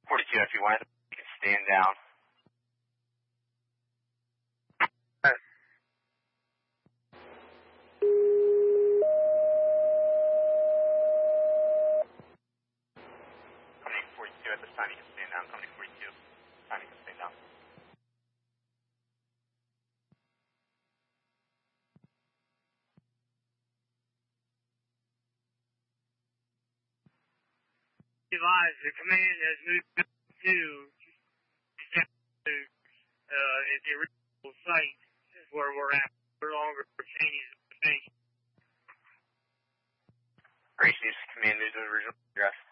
42, if you want, you can stand down. Company 42, at this time you can stand down. Company 42, time you can stand down. Advise the command has moved to the original site where we're at. No longer changing the station. Gracious command, there's the original address.